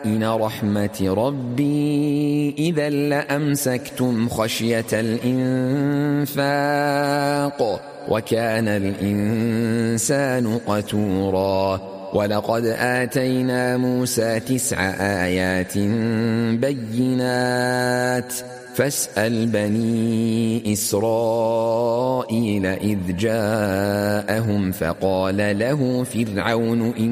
خزائن رحمة ربي إذا لأمسكتم خشية الإنفاق وكان الإنسان قتورا ولقد آتينا موسى 9 آيات بينات فاسأل بني إسرائيل إذ جاءهم فقال له فرعون